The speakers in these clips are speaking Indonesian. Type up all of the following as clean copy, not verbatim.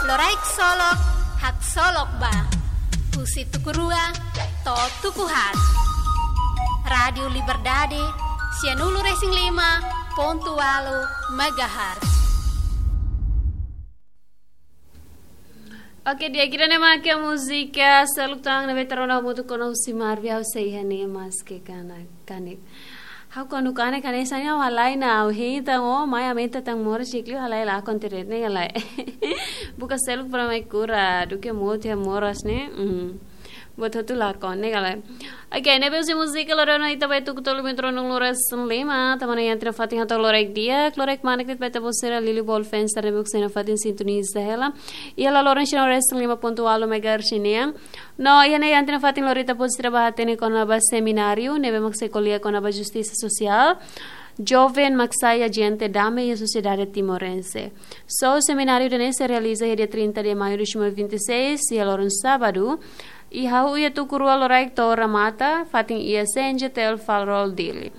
Loraik solok, hak solok ba. Husi tukurua, to tukuhat. Radio Liberdade, Sianulu Racing 5.8 MHz. Oke, dia kira nama ke musika salutang na veterana mutu kono si Marvia sei hane mas ke kana kanik. Hau kono kane kane sanya walai na au he ta o maya meta tang mor sikli halai la kontere ne galai. Buka selu para mai kura duke mote moras ne. Buat la konne galai. Oke, nebe usi musika lorona ita betu kutolu metronong lores lema tamana yantra fatin hato lorek dia lorek manik beta bosera lili ball fans tare buk sena fatin sintoniza hela. Ia la loren shino res 5.8 MHz. No, ia ne yantra fatin lorita postra bahatene kona ba seminario nebe makse kolia kona ba justiça social. Jovem Maxai Agente Dame e a Sociedade Timorense. O seminário se realiza dia 30 de maio de 2026 e agora um sábado. E hau ia tukurua loraik to ramata fatin ia senje tel falrol dele.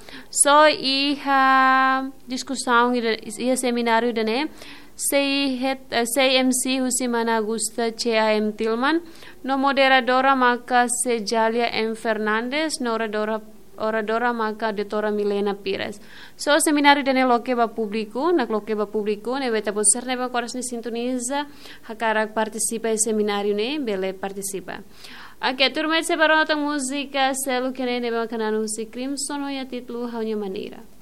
Iha discussão ia seminário dene sei MC Husimana Augusta CAM Tilman no moderadora maka Sejalia M Fernandes no oradora maka Doutora Milena Pires. Seminário dene lokeba público, na lokeba público, ne beta poser ne koras ne sintoniza, hakarak participa e seminário ne bele participa. Oke, turma separou a música, selo que ne bakanan si Crimson ya titlu hanya maneira.